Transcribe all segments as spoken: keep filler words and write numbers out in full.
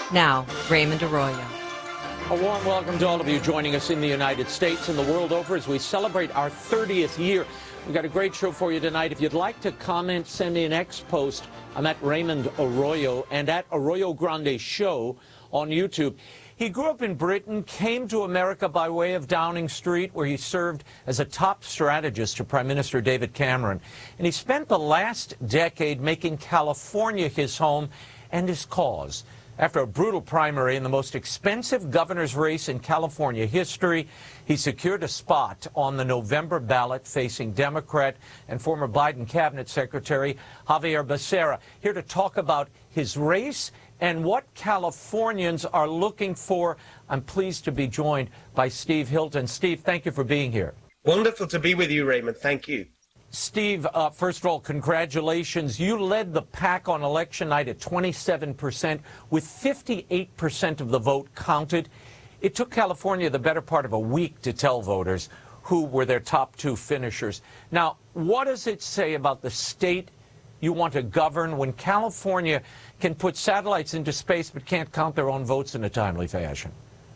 Now, Raymond Arroyo. A warm welcome to all of you joining us in the United States and the world over as we celebrate our thirtieth year. We've got a great show for you tonight. If you'd like to comment, send me an X post. I'm at Raymond Arroyo and at Arroyo Grande Show on YouTube. He grew up in Britain, came to America by way of Downing Street, where he served as a top strategist to Prime Minister David Cameron. And he spent the last decade making California his home and his cause. After a brutal primary in the most expensive governor's race in California history, he secured a spot on the November ballot facing Democrat and former Biden cabinet secretary Xavier Becerra. Here to talk about his race and what Californians are looking for, I'm pleased to be joined by Steve Hilton. Steve, thank you for being here. Wonderful to be with you, Raymond. Thank you. Steve, uh, first of all, congratulations. You led the pack on election night at twenty-seven percent, with fifty-eight percent of the vote counted. It took California the better part of a week to tell voters who were their top two finishers. Now, what does it say about the state you want to govern when California can put satellites into space but can't count their own votes in a timely fashion?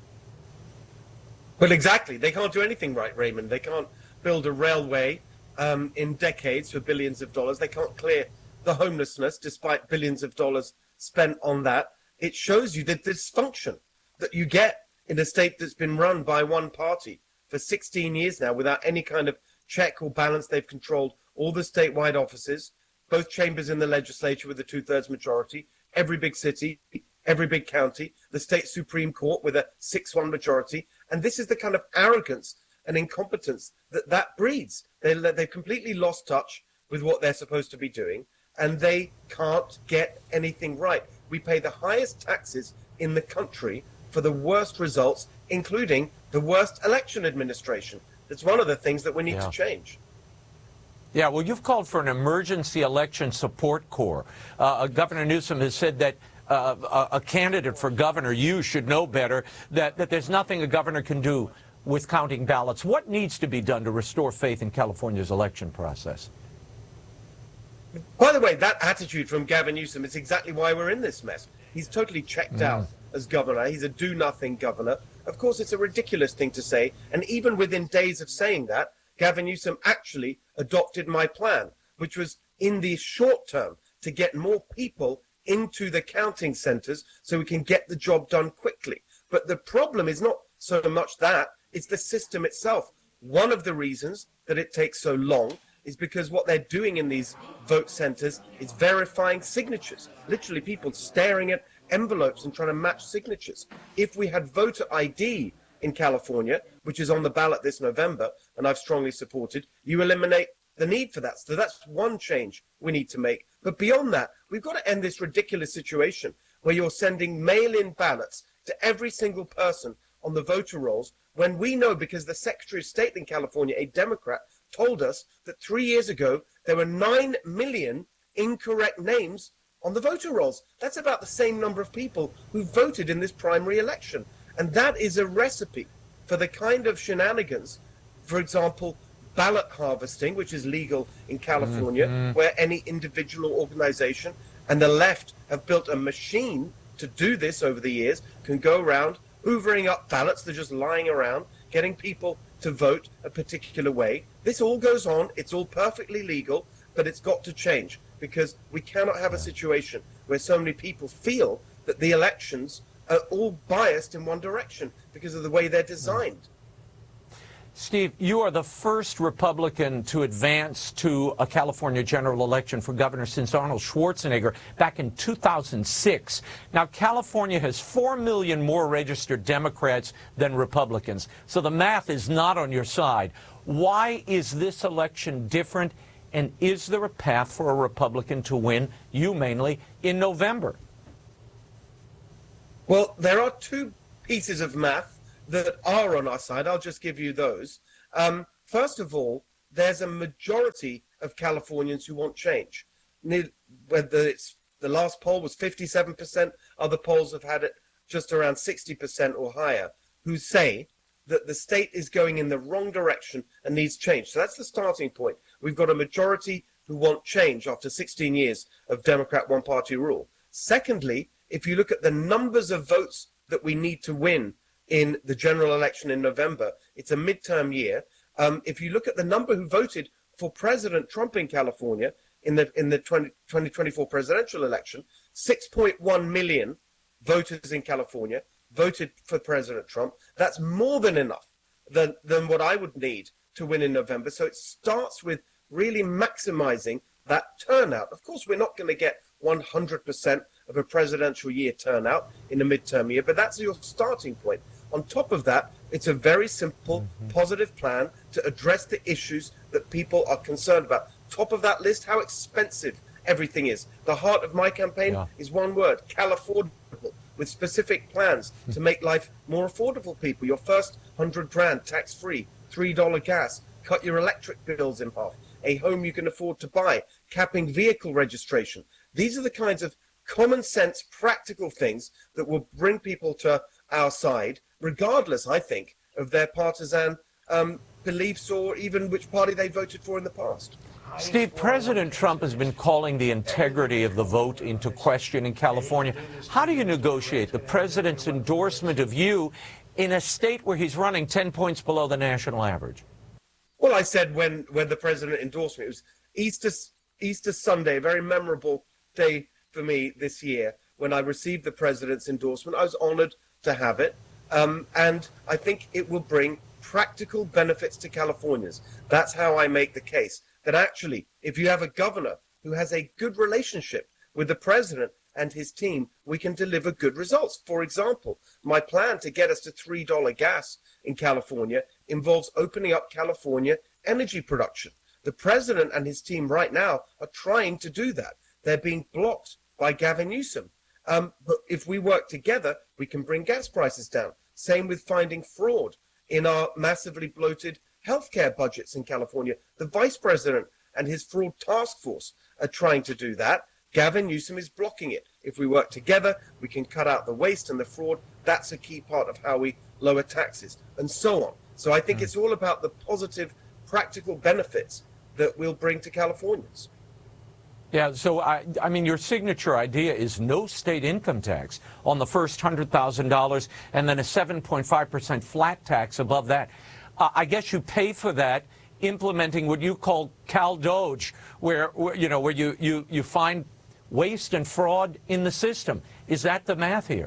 Well, exactly. They can't do anything right, Raymond. They can't build a railway Um, in decades for billions of dollars. They can't clear the homelessness despite billions of dollars spent on that. It shows you the dysfunction that you get in a state that's been run by one party for sixteen years now without any kind of check or balance. They've controlled all the statewide offices, both chambers in the legislature with a two-thirds majority, every big city, every big county, the state Supreme Court with a six one majority. And this is the kind of arrogance and incompetence that that breeds. They, they've completely lost touch with what they're supposed to be doing, and they can't get anything right. We pay the highest taxes in the country for the worst results, including the worst election administration. That's one of the things that we need yeah. to change. Yeah, well, you've called for an emergency election support corps. Uh, Governor Newsom has said that uh, a, a candidate for governor, you should know better, that, that there's nothing a governor can do with counting ballots. What needs to be done to restore faith in California's election process? By the way, that attitude from Gavin Newsom is exactly why we're in this mess. He's totally checked mm. out as governor. He's a do-nothing governor. Of course, it's a ridiculous thing to say. And even within days of saying that, Gavin Newsom actually adopted my plan, which was in the short term to get more people into the counting centers so we can get the job done quickly. But the problem is not so much that, it's the system itself. One of the reasons that it takes so long is because what they're doing in these vote centers is verifying signatures. Literally people staring at envelopes and trying to match signatures. If we had voter I D in California, which is on the ballot this November, and I've strongly supported, you eliminate the need for that. So that's one change we need to make. But beyond that, we've got to end this ridiculous situation where you're sending mail-in ballots to every single person on the voter rolls, when we know, because the Secretary of State in California, a Democrat, told us that three years ago there were nine million incorrect names on the voter rolls. That's about the same number of people who voted in this primary election. And that is a recipe for the kind of shenanigans, for example, ballot harvesting, which is legal in California, mm-hmm. where any individual organization, and the left have built a machine to do this over the years, can go around hoovering up ballots. They're just lying around, getting people to vote a particular way. This all goes on. It's all perfectly legal, but it's got to change, because we cannot have a situation where so many people feel that the elections are all biased in one direction because of the way they're designed. Steve, you are the first Republican to advance to a California general election for governor since Arnold Schwarzenegger back in two thousand six. Now, California has four million more registered Democrats than Republicans, so the math is not on your side. Why is this election different, and is there a path for a Republican to win, you mainly, in November? Well, there are two pieces of math that are on our side. I'll just give you those. Um, first of all, there's a majority of Californians who want change. Whether it's the last poll was fifty-seven percent, other polls have had it just around sixty percent or higher, who say that the state is going in the wrong direction and needs change. So that's the starting point. We've got a majority who want change after sixteen years of Democrat one-party rule. Secondly, if you look at the numbers of votes that we need to win in the general election in November, it's a midterm year. Um, if you look at the number who voted for President Trump in California in the in the twenty twenty-four presidential election, six point one million voters in California voted for President Trump. That's more than enough than, than what I would need to win in November. So it starts with really maximizing that turnout. Of course, we're not going to get one hundred percent of a presidential year turnout in a midterm year, but that's your starting point. On top of that, it's a very simple, mm-hmm. positive plan to address the issues that people are concerned about. Top of that list, how expensive everything is. The heart of my campaign yeah. is one word, Californiable, with specific plans to make life more affordable for people. Your first hundred grand tax-free, three dollar gas, cut your electric bills in half, a home you can afford to buy, capping vehicle registration. These are the kinds of common sense, practical things that will bring people to our side, regardless, I think, of their partisan um, beliefs or even which party they voted for in the past. Steve, President Trump has been calling the integrity of the vote into question in California. How do you negotiate the president's endorsement of you in a state where he's running ten points below the national average? Well, I said when, when the president endorsed me, it was Easter, Easter Sunday, a very memorable day for me this year. When I received the president's endorsement, I was honored to have it. Um, and I think it will bring practical benefits to Californians. That's how I make the case. That actually, if you have a governor who has a good relationship with the president and his team, we can deliver good results. For example, my plan to get us to three dollar gas in California involves opening up California energy production. The president and his team right now are trying to do that. They're being blocked by Gavin Newsom. Um, but if we work together, we can bring gas prices down. Same with finding fraud in our massively bloated healthcare budgets in California. The vice president and his fraud task force are trying to do that. Gavin Newsom is blocking it. If we work together, we can cut out the waste and the fraud. That's a key part of how we lower taxes and so on. So I think mm. it's all about the positive, practical benefits that we'll bring to Californians. Yeah, so, I, I mean, your signature idea is no state income tax on the first one hundred thousand dollars and then a seven point five percent flat tax above that. Uh, I guess you pay for that implementing what you call Cal Doge, where, where you know where you, you, you find waste and fraud in the system. Is that the math here?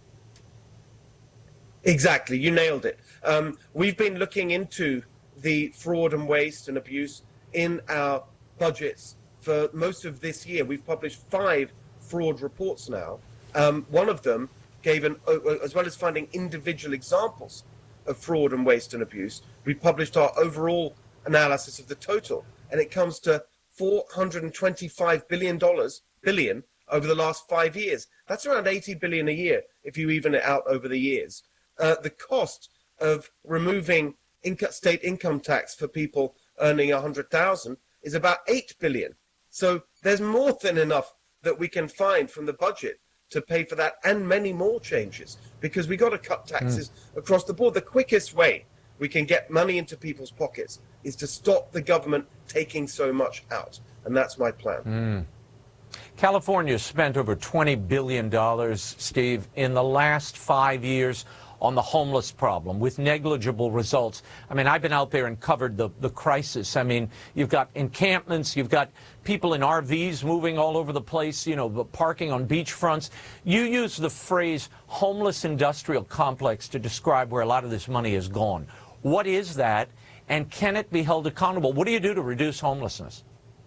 Exactly, you nailed it. Um, we've been looking into the fraud and waste and abuse in our budgets for most of this year. We've published five fraud reports now. Um, one of them gave an, uh, as well as finding individual examples of fraud and waste and abuse, we published our overall analysis of the total, and it comes to four hundred twenty-five billion dollars billion over the last five years. That's around eighty billion dollars a year if you even it out over the years. Uh, the cost of removing inc- state income tax for people earning one hundred thousand dollars is about eight billion dollars. So there's more than enough that we can find from the budget to pay for that and many more changes, because we got to cut taxes mm. across the board. The quickest way we can get money into people's pockets is to stop the government taking so much out. And that's my plan. Mm. California spent over twenty billion dollars, Steve, in the last five years on the homeless problem with negligible results. I mean, I've been out there and covered the, the crisis. I mean, you've got encampments, you've got people in R Vs moving all over the place, you know, parking on beachfronts. You use the phrase homeless industrial complex to describe where a lot of this money has gone. What is that, and can it be held accountable? What do you do to reduce homelessness?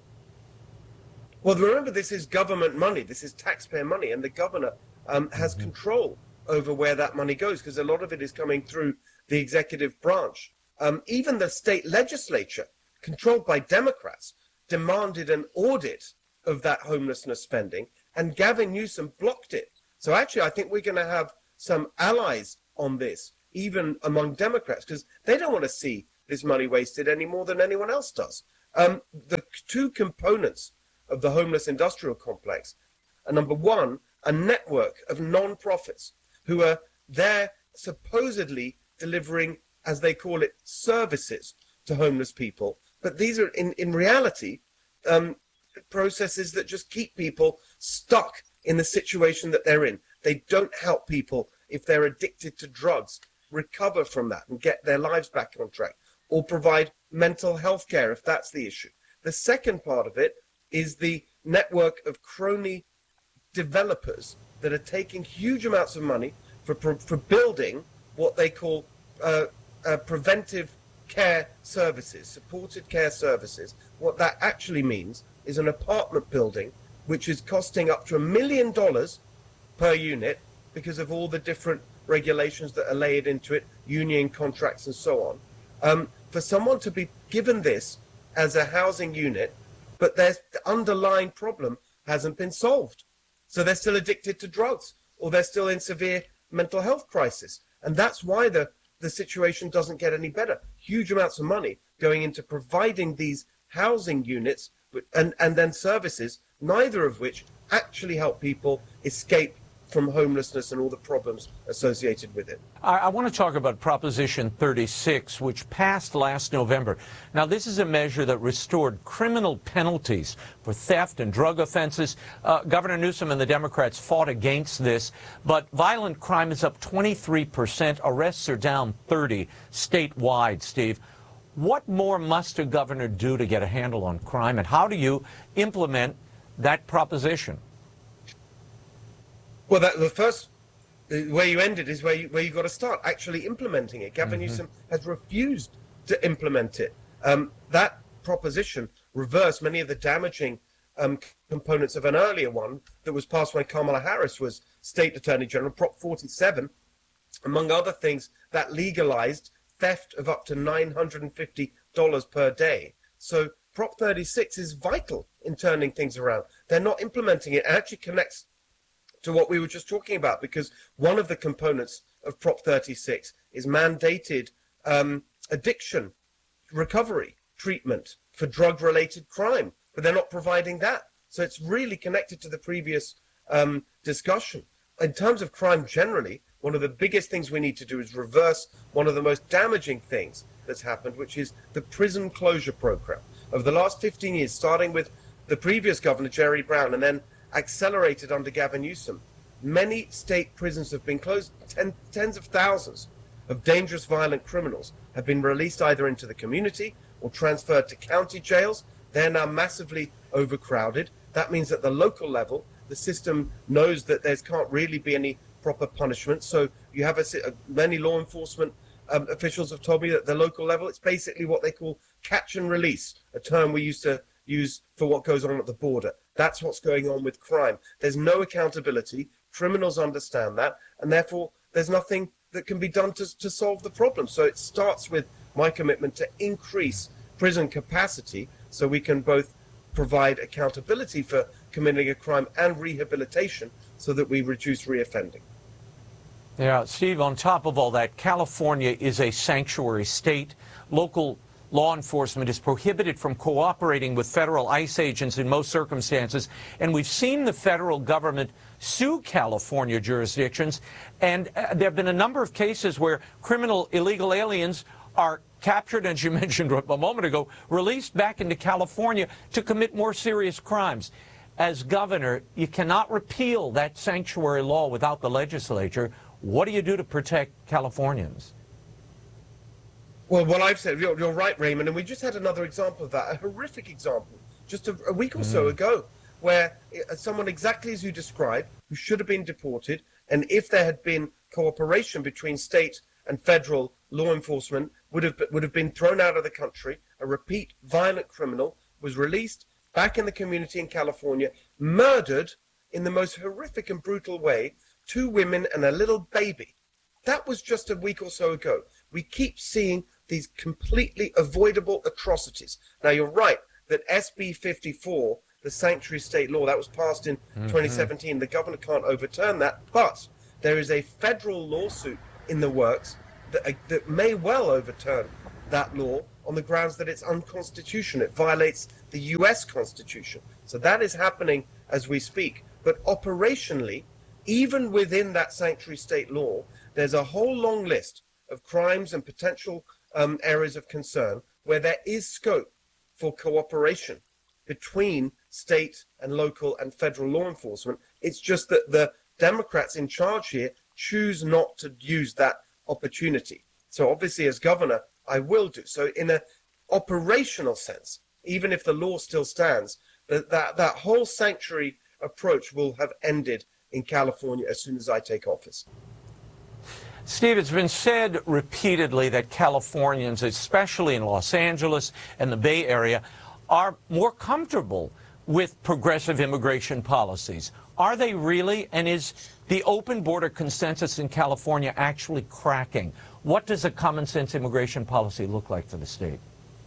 Well, remember, this is government money. This is taxpayer money, and the governor um, has mm-hmm. control over where that money goes, because a lot of it is coming through the executive branch. Um, even the state legislature, controlled by Democrats, demanded an audit of that homelessness spending, and Gavin Newsom blocked it. So actually, I think we're going to have some allies on this, even among Democrats, because they don't want to see this money wasted any more than anyone else does. Um, the two components of the homeless industrial complex are, number one, a network of non-profits who are there supposedly delivering, as they call it, services to homeless people. But these are, in, in reality, um, processes that just keep people stuck in the situation that they're in. They don't help people if they're addicted to drugs recover from that and get their lives back on track, or provide mental health care if that's the issue. The second part of it is the network of crony developers that are taking huge amounts of money for, for building what they call uh, uh, preventive care services, supported care services. What that actually means is an apartment building which is costing up to a million dollars per unit because of all the different regulations that are laid into it, union contracts and so on. Um, for someone to be given this as a housing unit, but their underlying problem hasn't been solved. So they're still addicted to drugs, or they're still in severe mental health crisis. And that's why the, the situation doesn't get any better. Huge amounts of money going into providing these housing units and, and then services, neither of which actually help people escape from homelessness and all the problems associated with it. I, I want to talk about Proposition thirty-six, which passed last November. Now, this is a measure that restored criminal penalties for theft and drug offenses. Uh, Governor Newsom and the Democrats fought against this, but violent crime is up twenty-three percent. Arrests are down thirty statewide, Steve. What more must a governor do to get a handle on crime, and how do you implement that proposition? Well, that, the first, where you ended is where you, where you got to start, actually implementing it. Gavin mm-hmm. Newsom has refused to implement it. Um, that proposition reversed many of the damaging um, components of an earlier one that was passed when Kamala Harris was State Attorney General, Prop forty-seven, among other things, that legalized theft of up to nine hundred fifty dollars per day. So Prop thirty-six is vital in turning things around. They're not implementing it. It actually connects to what we were just talking about, because one of the components of Prop thirty-six is mandated um, addiction recovery treatment for drug-related crime, but they're not providing that. So it's really connected to the previous um, discussion. In terms of crime generally, one of the biggest things we need to do is reverse one of the most damaging things that's happened, which is the prison closure program. Over the last fifteen years, starting with the previous governor, Jerry Brown, and then accelerated under Gavin Newsom, many state prisons have been closed. Ten, tens of thousands of dangerous, violent criminals have been released either into the community or transferred to county jails. They're now massively overcrowded. That means at the local level, the system knows that there can't really be any proper punishment. So you have a, many law enforcement um, officials have told me that at the local level, it's basically what they call catch and release, a term we used to use for what goes on at the border. That's what's going on with crime. There's no accountability. Criminals understand that, and therefore there's nothing that can be done to, to solve the problem. So it starts with my commitment to increase prison capacity so we can both provide accountability for committing a crime and rehabilitation so that we reduce reoffending. Yeah, Steve, on top of all that, California is a sanctuary state. Local law enforcement is prohibited from cooperating with federal ICE agents in most circumstances, and we've seen the federal government sue California jurisdictions, and uh, there have been a number of cases where criminal illegal aliens are captured, as you mentioned a moment ago, released back into California to commit more serious crimes. As governor, you cannot repeal that sanctuary law without the legislature. What do you do to protect Californians? Well, what I've said, you're, you're right, Raymond, and we just had another example of that, a horrific example, just a, a week or so mm. ago, where someone exactly as you described, who should have been deported, and if there had been cooperation between state and federal law enforcement, would have would have been thrown out of the country. A repeat violent criminal was released back in the community in California, murdered in the most horrific and brutal way, two women and a little baby. That was just a week or so ago. We keep seeing these completely avoidable atrocities. Now, you're right that S B fifty-four, the sanctuary state law, that was passed in mm-hmm. twenty seventeen. The governor can't overturn that, but there is a federal lawsuit in the works that, uh, that may well overturn that law on the grounds that it's unconstitutional. It violates the U S Constitution. So that is happening as we speak. But operationally, even within that sanctuary state law, there's a whole long list of crimes and potential um, areas of concern where there is scope for cooperation between state and local and federal law enforcement It's just that the Democrats in charge here choose not to use that opportunity. So obviously as governor, I will do. So in an operational sense, even if the law still stands, that, that, that whole sanctuary approach will have ended in California as soon as I take office. Steve, it's been said repeatedly that Californians, especially in Los Angeles and the Bay Area, are more comfortable with progressive immigration policies. Are they really? And is the open border consensus in California actually cracking? What does a common sense immigration policy look like for the state?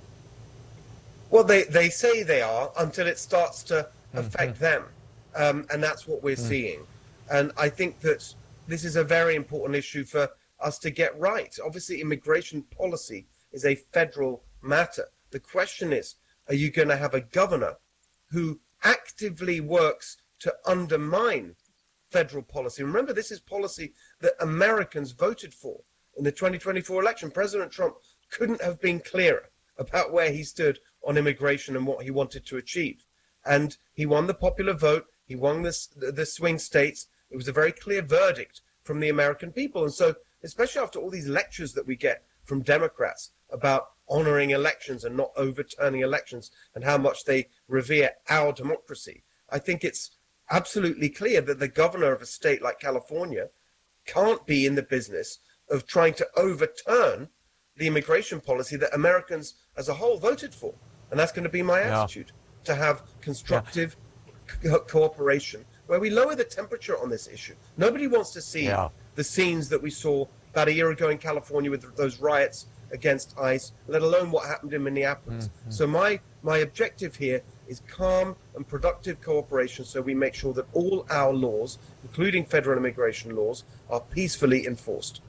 Well, they, they say they are until it starts to affect mm-hmm. them. Um, and that's what we're mm. seeing. And I think that this is a very important issue for us to get right. Obviously, immigration policy is a federal matter. The question is, are you going to have a governor who actively works to undermine federal policy? Remember, this is policy that Americans voted for in the twenty twenty-four election. President Trump couldn't have been clearer about where he stood on immigration and what he wanted to achieve. And he won the popular vote. He won this, the swing states. It was a very clear verdict from the American people. And so, especially after all these lectures that we get from Democrats about honoring elections and not overturning elections and how much they revere our democracy, I think it's absolutely clear that the governor of a state like California can't be in the business of trying to overturn the immigration policy that Americans as a whole voted for. And that's going to be my yeah. attitude, to have constructive yeah. co- cooperation where we lower the temperature on this issue. Nobody wants to see yeah. the scenes that we saw about a year ago in California with those riots against ICE, let alone what happened in Minneapolis. Mm-hmm. So my, my objective here is calm and productive cooperation so we make sure that all our laws, including federal immigration laws, are peacefully enforced.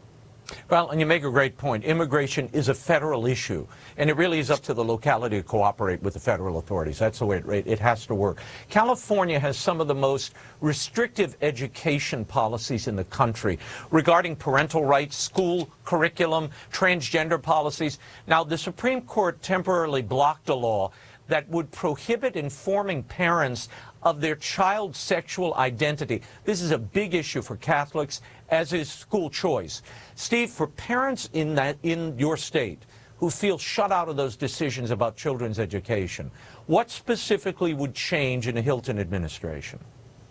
Well, and you make a great point. Immigration is a federal issue, and it really is up to the locality to cooperate with the federal authorities. That's the way it, it has to work. California has some of the most restrictive education policies in the country regarding parental rights, school curriculum, transgender policies. Now, the Supreme Court temporarily blocked a law that would prohibit informing parents of their child's sexual identity. This is a big issue for Catholics, as is school choice. Steve, for parents in that in your state who feel shut out of those decisions about children's education, what specifically would change in a Hilton administration?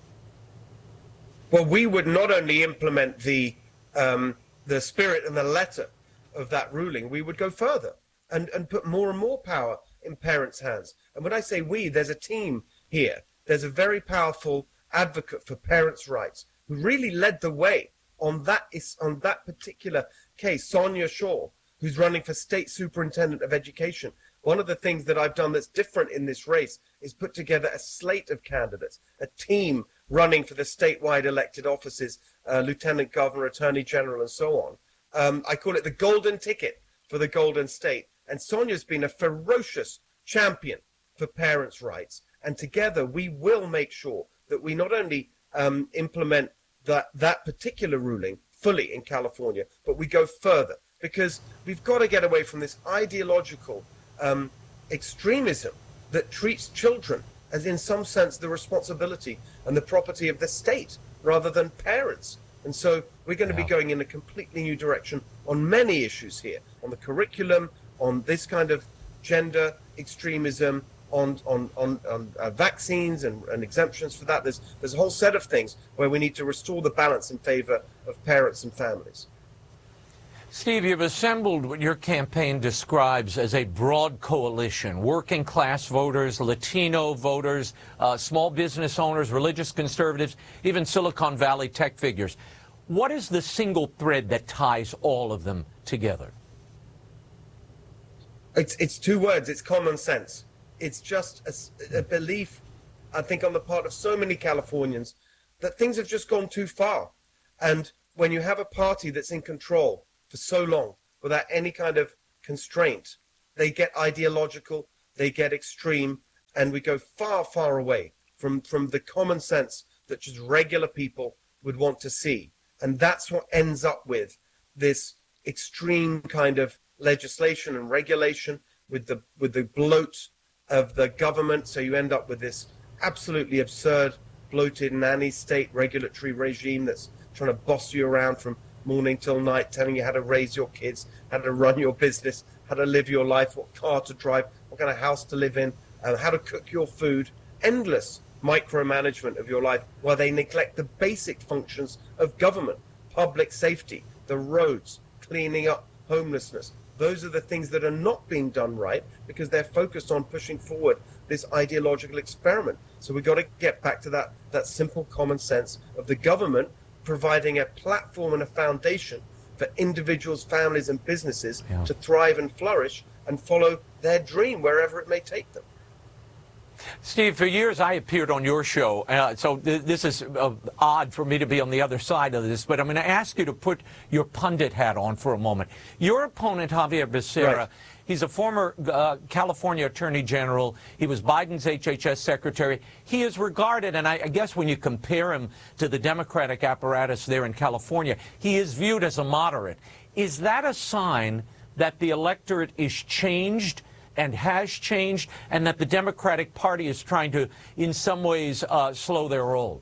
Well, we would not only implement the um, the spirit and the letter of that ruling, we would go further and, and put more and more power in parents' hands. And when I say we, there's a team here. There's a very powerful advocate for parents' rights who really led the way on that is on that particular case, Sonia Shaw, who's running for state superintendent of education. One of the things that I've done that's different in this race is put together a slate of candidates, a team running for the statewide elected offices, uh, lieutenant governor, attorney general, and so on. Um, I call it the golden ticket for the Golden State. And Sonia's been a ferocious champion for parents' rights. And together we will make sure that we not only um, implement that, that particular ruling fully in California, but we go further, because we've got to get away from this ideological um, extremism that treats children as, in some sense, the responsibility and the property of the state rather than parents. And so we're going to yeah. be going in a completely new direction on many issues here, on the curriculum, on this kind of gender extremism, on on on, on uh, vaccines and, and exemptions for that. There's there's a whole set of things where we need to restore the balance in favor of parents and families. Steve, you've assembled what your campaign describes as a broad coalition: working class voters, Latino voters, uh, small business owners, religious conservatives, even Silicon Valley tech figures. What is the single thread that ties all of them together? It's it's two words. It's common sense. It's just a, a belief, I think, on the part of so many Californians that things have just gone too far. And when you have a party that's in control for so long without any kind of constraint, they get ideological, they get extreme, and we go far, far away from, from the common sense that just regular people would want to see. And that's what ends up with this extreme kind of legislation and regulation with the with the bloat of the government. So you end up with this absolutely absurd bloated nanny state regulatory regime that's trying to boss you around from morning till night, telling you how to raise your kids, how to run your business, how to live your life, what car to drive, what kind of house to live in, uh, how to cook your food. Endless micromanagement of your life while they neglect the basic functions of government, public safety, the roads, cleaning up homelessness. Those are the things that are not being done right because they're focused on pushing forward this ideological experiment. So we've got to get back to that, that simple common sense of the government providing a platform and a foundation for individuals, families, and businesses yeah. to thrive and flourish and follow their dream wherever it may take them. Steve, for years I appeared on your show, uh, so th this is uh, odd for me to be on the other side of this, but I'm going to ask you to put your pundit hat on for a moment. Your opponent, Xavier Becerra, right. he's a former uh, California Attorney General. He was Biden's H H S Secretary. He is regarded, and I, I guess when you compare him to the Democratic apparatus there in California, he is viewed as a moderate. Is that a sign that the electorate is changed and has changed, and that the Democratic Party is trying to, in some ways, uh, slow their roll?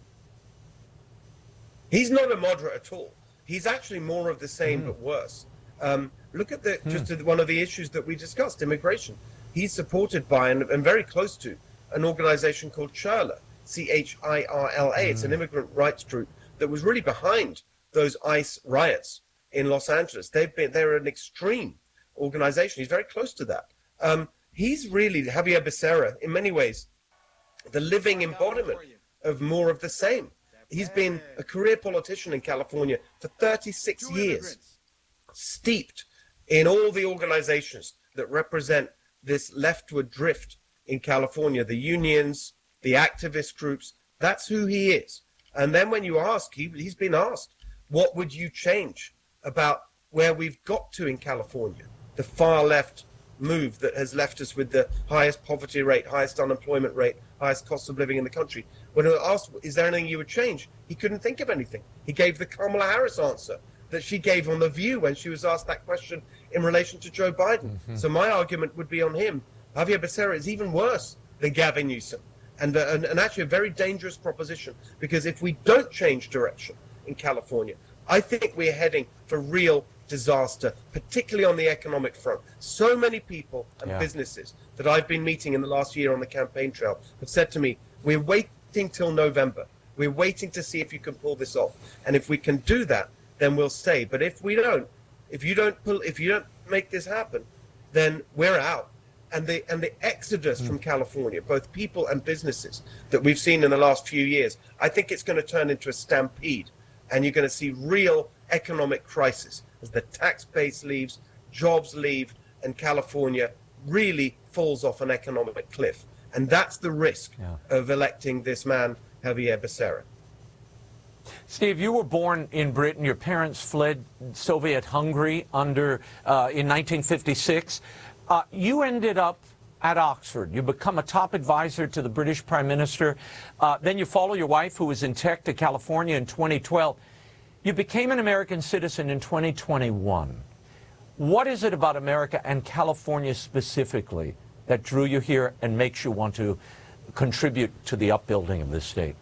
He's not a moderate at all. He's actually more of the same, mm. but worse. Um, look at the, mm. just at one of the issues that we discussed, immigration. He's supported by and, and very close to an organization called CHIRLA, C H I R L A. Mm. It's an immigrant rights group that was really behind those ICE riots in Los Angeles. They've been, they're an extreme organization. He's very close to that. Um, he's really, Xavier Becerra, in many ways, the living embodiment of more of the same. He's been a career politician in California for thirty-six years, steeped in all the organizations that represent this leftward drift in California, the unions, the activist groups. That's who he is. And then when you ask, he, he's been asked, what would you change about where we've got to in California? The far left move that has left us with the highest poverty rate, highest unemployment rate, highest cost of living in the country. When asked, is there anything you would change? He couldn't think of anything. He gave the Kamala Harris answer that she gave on The View when she was asked that question in relation to Joe Biden. Mm-hmm. So my argument would be on him. Xavier Becerra is even worse than Gavin Newsom, and, uh, and, and actually a very dangerous proposition, because if we don't change direction in California, I think we're heading for real disaster, particularly on the economic front. So many people and yeah. businesses that I've been meeting in the last year on the campaign trail have said to me, we're waiting till November. We're waiting to see if you can pull this off. And if we can do that, then we'll stay. But if we don't, if you don't pull, if you don't make this happen, then we're out. And the and the exodus mm. from California, both people and businesses, that we've seen in the last few years, I think it's going to turn into a stampede. And you're going to see real economic crisis as the tax base leaves, jobs leave, and California really falls off an economic cliff. And that's the risk yeah. of electing this man, Xavier Becerra. Steve, you were born in Britain. Your parents fled Soviet Hungary under uh, in nineteen fifty-six. Uh, you ended up at Oxford. You become a top advisor to the British Prime Minister. Uh, then you follow your wife, who was in tech, to California in twenty twelve. You became an American citizen in twenty twenty-one. What is it about America and California specifically that drew you here and makes you want to contribute to the upbuilding of this state?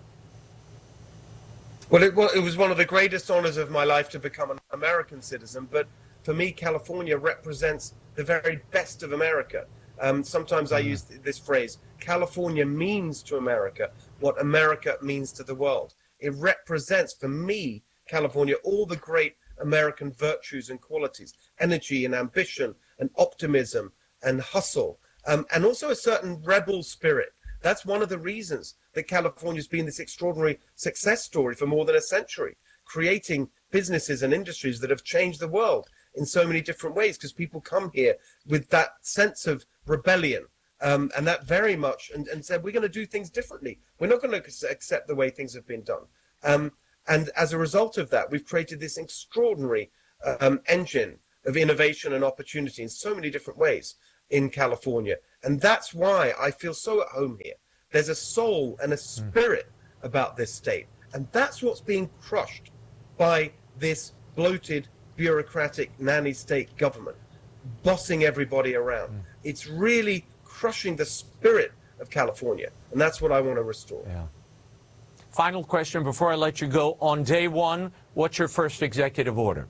Well, it, well, it was one of the greatest honors of my life to become an American citizen. But for me, California represents the very best of America. Um, sometimes I use this phrase, California means to America what America means to the world. It represents, for me, California, all the great American virtues and qualities, energy and ambition and optimism and hustle, um, and also a certain rebel spirit. That's one of the reasons that California's been this extraordinary success story for more than a century, creating businesses and industries that have changed the world in so many different ways, because people come here with that sense of rebellion, um, and that very much, and, and said, we're going to do things differently. We're not going to accept the way things have been done. Um, and as a result of that, we've created this extraordinary um, engine of innovation and opportunity in so many different ways in California. And that's why I feel so at home here. There's a soul and a spirit mm. about this state. And that's what's being crushed by this bloated, bureaucratic nanny state government, bossing everybody around. Mm. It's really crushing the spirit of California. And that's what I want to restore. Yeah. final question before I let you go. On day one, what's your first executive order?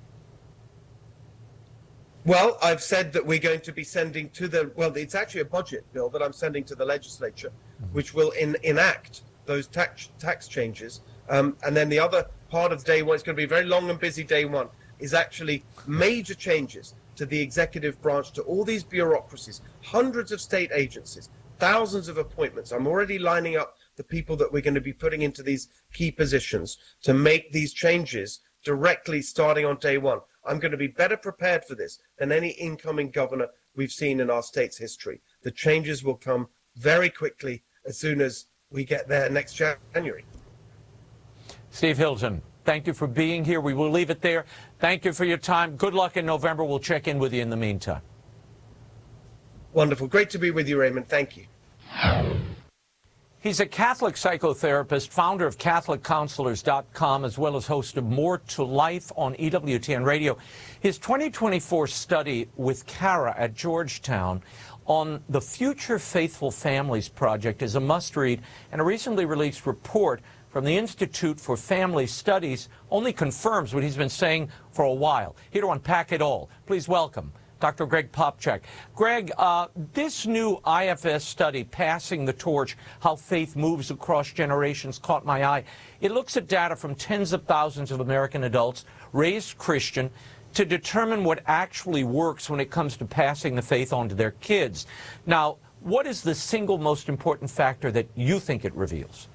Well, I've said that we're going to be sending to the, well, it's actually a budget bill that I'm sending to the legislature, which will in, enact those tax tax changes. Um, and then the other part of day one, it's going to be a very long and busy day one, is actually major changes to the executive branch, to all these bureaucracies, hundreds of state agencies, thousands of appointments. I'm already lining up the people that we're going to be putting into these key positions to make these changes directly starting on day one. I'm going to be better prepared for this than any incoming governor we've seen in our state's history. The changes will come very quickly as soon as we get there next January. Steve Hilton, thank you for being here. We will leave it there. Thank you for your time. Good luck in November. We'll check in with you in the meantime. Wonderful. Great to be with you, Raymond. Thank you. He's a Catholic psychotherapist, founder of Catholic Counselors dot com, as well as host of More to Life on E W T N Radio. His twenty twenty-four study with Cara at Georgetown on the Future Faithful Families Project is a must-read, and a recently released report from the Institute for Family Studies only confirms what he's been saying for a while. Here to unpack it all, please welcome Doctor Greg Popcak. Greg, uh, this new I F S study, Passing the Torch, How Faith Moves Across Generations, caught my eye. It looks at data from tens of thousands of American adults raised Christian to determine what actually works when it comes to passing the faith on to their kids. Now, what is the single most important factor that you think it reveals?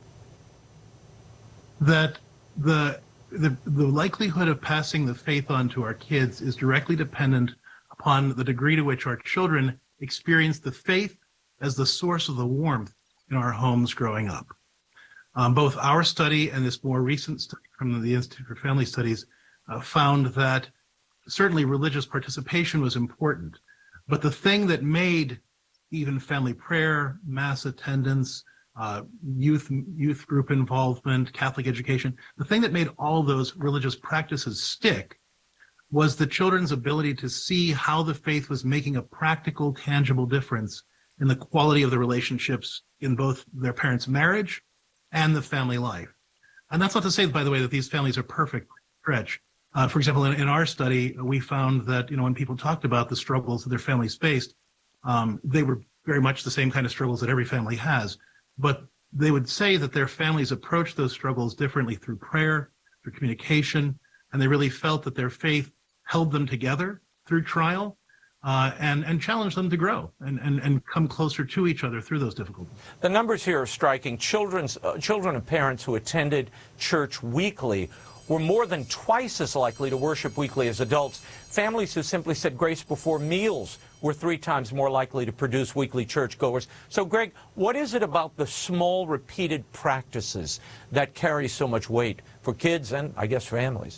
That the, the, the likelihood of passing the faith on to our kids is directly dependent upon the degree to which our children experience the faith as the source of the warmth in our homes growing up. Um, both our study and this more recent study from the Institute for Family Studies uh, found that certainly religious participation was important, but the thing that made even family prayer, mass attendance, uh, youth youth group involvement, Catholic education, the thing that made all those religious practices stick was the children's ability to see how the faith was making a practical, tangible difference in the quality of the relationships in both their parents' marriage and the family life. And that's not to say, by the way, that these families are perfect stretch. Uh, for example, in, in our study, we found that, you know, when people talked about the struggles that their families faced, um, they were very much the same kind of struggles that every family has. But they would say that their families approached those struggles differently through prayer, through communication, and they really felt that their faith held them together through trial uh, and, and challenged them to grow and, and, and come closer to each other through those difficulties. The numbers here are striking. Children's, uh, children of parents who attended church weekly were more than twice as likely to worship weekly as adults. Families who simply said grace before meals were three times more likely to produce weekly churchgoers. So, Greg, what is it about the small, repeated practices that carry so much weight for kids and, I guess, families?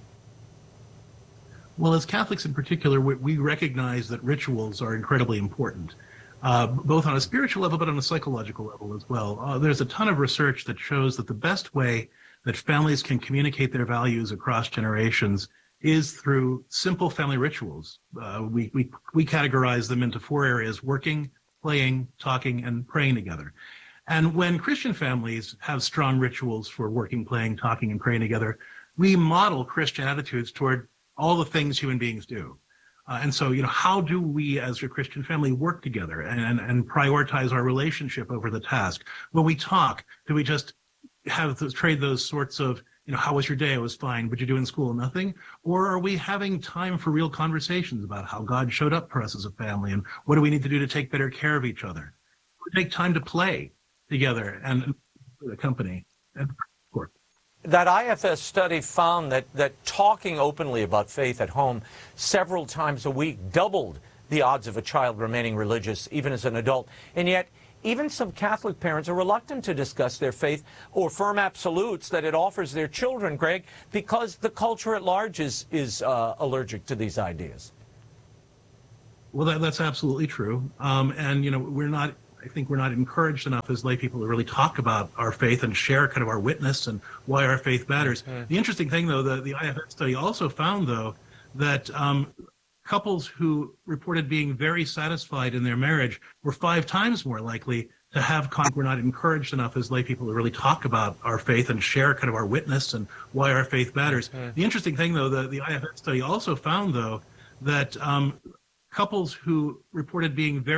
Well, as Catholics in particular, we, we recognize that rituals are incredibly important, uh, both on a spiritual level but on a psychological level as well. Uh, there's a ton of research that shows that the best way that families can communicate their values across generations is through simple family rituals. Uh, we, we, we categorize them into four areas: working, playing, talking, and praying together. And when Christian families have strong rituals for working, playing, talking, and praying together, we model Christian attitudes toward all the things human beings do. Uh, and so, you know, how do we as a Christian family work together and, and, and prioritize our relationship over the task? When we talk, do we just have those, trade those sorts of, you know, how was your day? It was fine. What'd you do in school? Nothing. Or are we having time for real conversations about how God showed up for us as a family and what do we need to do to take better care of each other? We take time to play together and the company. And that I F S study found that, that talking openly about faith at home several times a week doubled the odds of a child remaining religious, even as an adult. And yet, even some Catholic parents are reluctant to discuss their faith or firm absolutes that it offers their children, Greg, because the culture at large is, is uh, allergic to these ideas. Well, that, that's absolutely true. Um, and, you know, we're not I think we're not encouraged enough as lay people to really talk about our faith and share kind of our witness and why our faith matters. Mm-hmm. The interesting thing, though, the, the I F S study also found, though, that um, couples who reported being very satisfied in their marriage were five times more likely to have con- we're not encouraged enough as lay people to really talk about our faith and share kind of our witness and why our faith matters. Mm. The interesting thing, though, the, the I F S study also found, though, that um, couples who reported being very